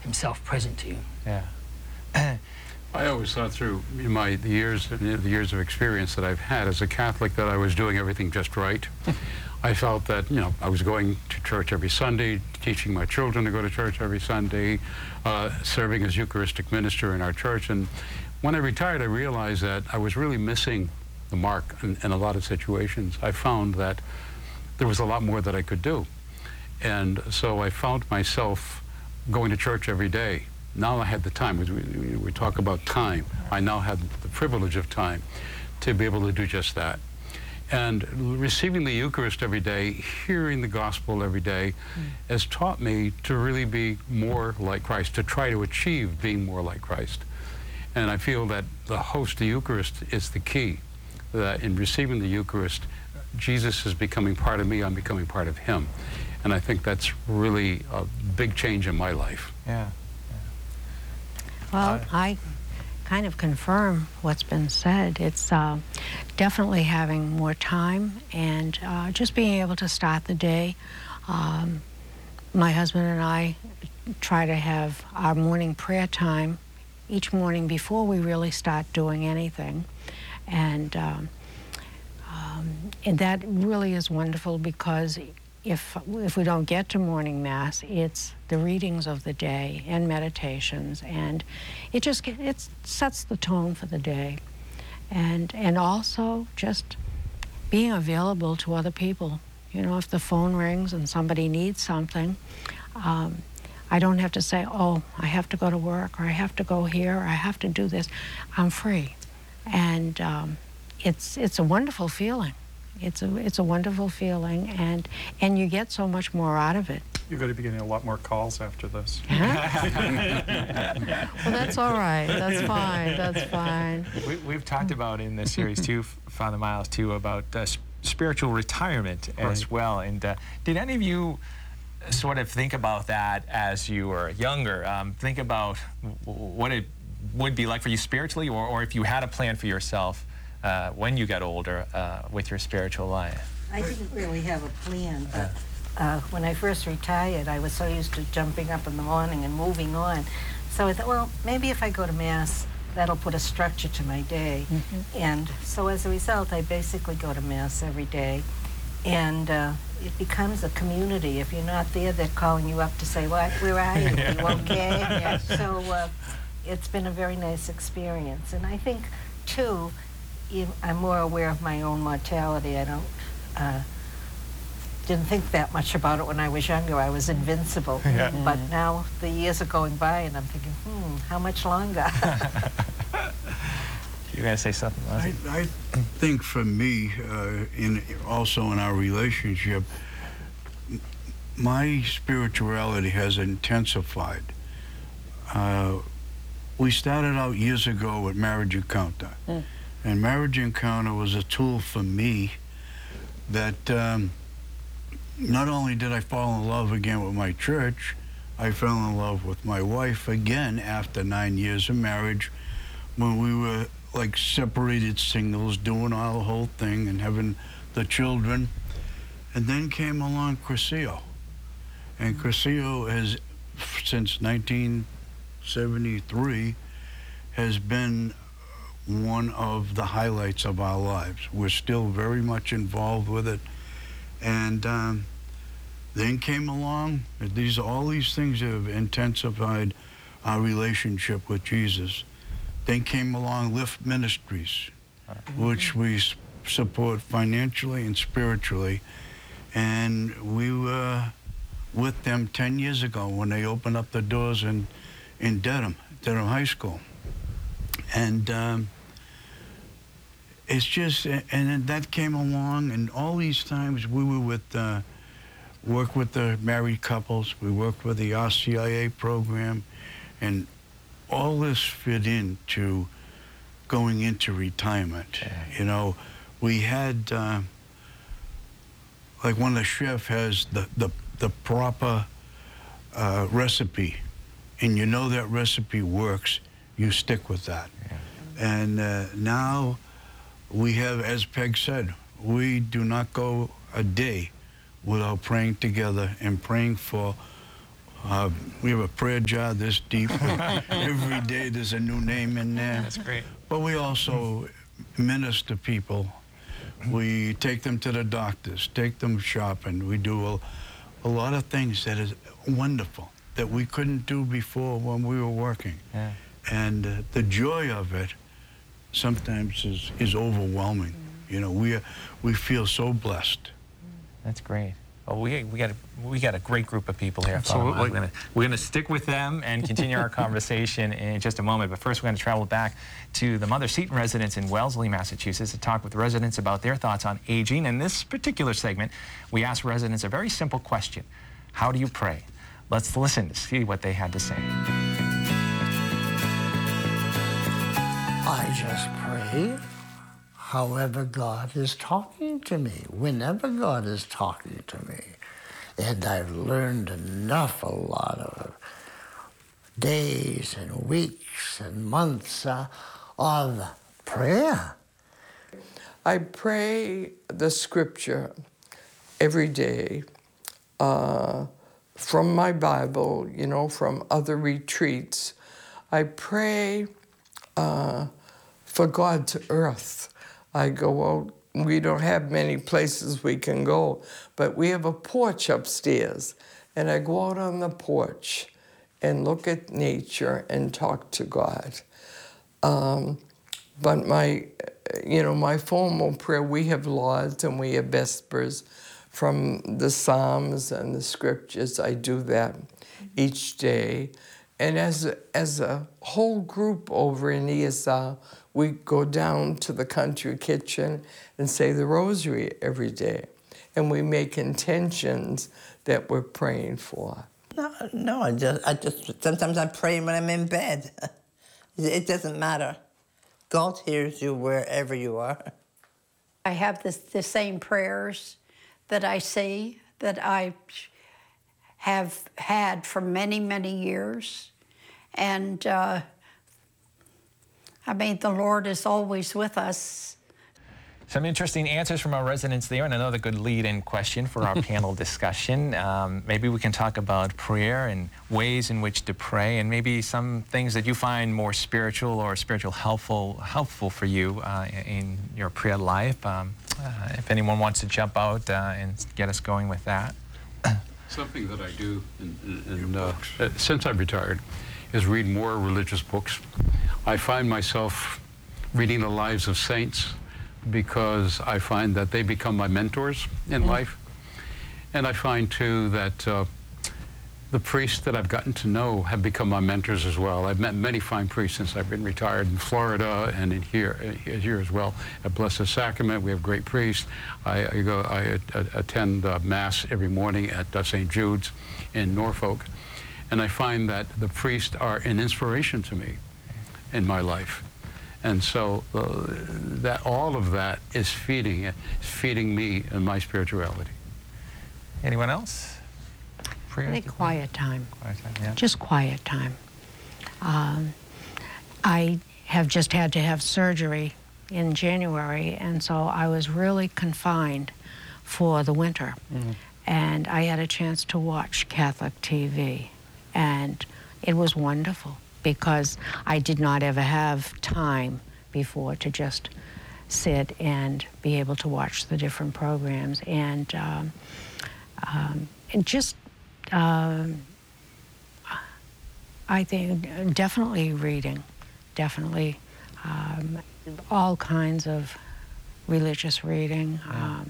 himself present to you. Yeah. I always thought through the years of experience that I've had as a Catholic that I was doing everything just right. I felt that, you know, I was going to church every Sunday, teaching my children to go to church every Sunday, serving as Eucharistic minister in our church. And when I retired, I realized that I was really missing the mark in a lot of situations. I found that there was a lot more that I could do. And so I found myself going to church every day. Now I had the time. We talk about time. I now had the privilege of time to be able to do just that. And receiving the Eucharist every day, hearing the gospel every day, has taught me to really be more like Christ, to try to achieve being more like Christ. And I feel that the host, the Eucharist, is the key. That in receiving the Eucharist, Jesus is becoming part of me, I'm becoming part of him. And I think that's really a big change in my life. Yeah. Well, I kind of confirm what's been said. It's definitely having more time and just being able to start the day. My husband and I try to have our morning prayer time each morning before we really start doing anything. And that really is wonderful, because if we don't get to morning mass, it's the readings of the day and meditations, and it sets the tone for the day, and also just being available to other people. You know, if the phone rings and somebody needs something, I don't have to say, oh, I have to go to work, or I have to go here, or I have to do this. I'm free, and it's a wonderful feeling. It's a wonderful feeling, and you get so much more out of it. You're going to be getting a lot more calls after this. Huh? Well, that's all right. That's fine. That's fine. We've talked about in this series too, Father Miles, too, about spiritual retirement as well. And did any of you sort of think about that as you were younger? Think about what it would be like for you spiritually, or if you had a plan for yourself when you got older with your spiritual life? I didn't really have a plan, but when I first retired, I was so used to jumping up in the morning and moving on. So I thought, well, maybe if I go to Mass, that'll put a structure to my day. And so as a result, I basically go to Mass every day. And it becomes a community. If you're not there, they're calling you up to say, "What? Where are you? Are you okay?" So it's been a very nice experience. And I think, too, I'm more aware of my own mortality. I didn't think that much about it when I was younger. I was invincible. But now the years are going by, and I'm thinking, how much longer? You're going to say something, Leslie? I think for me, also in our relationship, my spirituality has intensified. We started out years ago with Marriage Encounter. And Marriage Encounter was a tool for me that not only did I fall in love again with my church, I fell in love with my wife again after 9 years of marriage, when we were like separated singles, doing our whole thing and having the children. And then came along Cursillo. And Cursillo has, since 1973, has been one of the highlights of our lives. We're still very much involved with it. And then came along, all these things have intensified our relationship with Jesus. Then came along Lift Ministries, which we support financially and spiritually. And we were with them 10 years ago when they opened up the doors in Dedham High School. And it's just, and then that came along, and all these times we were with, work with the married couples, we worked with the RCIA program, and all this fit into going into retirement. You know, we had, like when the chef has the proper recipe, and you know that recipe works, you stick with that. And now we have, as Peg said, we do not go a day without praying together and praying for We have a prayer jar this deep. Every day there's a new name in there. That's great. But we also minister people. We take them to the doctors, take them shopping. We do a lot of things that is wonderful that we couldn't do before when we were working. Yeah. And the joy of it sometimes is overwhelming. You know, we feel so blessed. That's great. Well, we got a great group of people here. Absolutely. We're gonna stick with them and continue our conversation in just a moment. But first, we're going to travel back to the Mother Seton residence in Wellesley, Massachusetts, to talk with residents about their thoughts on aging. In this particular segment, we ask residents a very simple question: how do you pray? Let's listen to see what they had to say. I just pray however God is talking to me, whenever God is talking to me. And I've learned a lot of days and weeks and months of prayer. I pray the scripture every day from my Bible, you know, from other retreats. I pray for God's earth. I go out, we don't have many places we can go, but we have a porch upstairs, and I go out on the porch and look at nature and talk to God. But my formal prayer, we have lauds and we have vespers from the Psalms and the scriptures. I do that each day. And as a whole group over in ESR, we go down to the country kitchen and say the rosary every day. And we make intentions that we're praying for. No, I just sometimes I pray when I'm in bed. It doesn't matter. God hears you wherever you are. I have the same prayers that I say that I have had for many, many years. And the Lord is always with us. Some interesting answers from our residents there, and another good lead-in question for our panel discussion. Maybe we can talk about prayer and ways in which to pray, and maybe some things that you find more spiritual or helpful for you in your prayer life. If anyone wants to jump out and get us going with that. Something that I do since I've retired is read more religious books. I find myself reading the lives of saints because I find that they become my mentors in life. And I find, too, that the priests that I've gotten to know have become my mentors as well. I've met many fine priests since I've been retired in Florida and in here as well. At Blessed Sacrament, we have great priests. I attend Mass every morning at St. Jude's in Norfolk. And I find that the priests are an inspiration to me in my life. And so that all of that is feeding me and my spirituality. Anyone else? I think quiet time. Quiet time, yeah. Just quiet time. I have just had to have surgery in January, and so I was really confined for the winter. Mm-hmm. And I had a chance to watch Catholic TV, and it was wonderful because I did not ever have time before to just sit and be able to watch the different programs. And I think definitely reading, definitely all kinds of religious reading.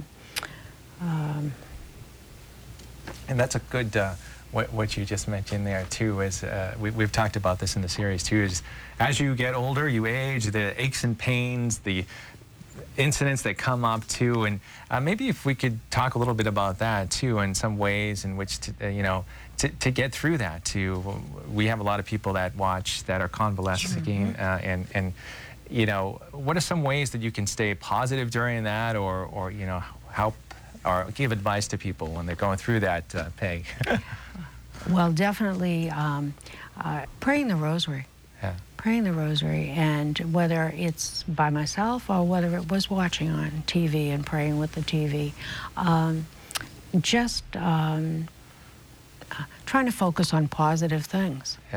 And that's a good, what you just mentioned there too, is we've talked about this in the series too, is as you get older, you age, the aches and pains, the incidents that come up too, and maybe if we could talk a little bit about that too, and some ways in which to get through that too. We have a lot of people that watch that are convalescing, and what are some ways that you can stay positive during that, or help or give advice to people when they're going through that, Peg? Well, definitely praying the rosary. Yeah. Praying the rosary, and whether it's by myself or whether it was watching on TV and praying with the TV, trying to focus on positive things.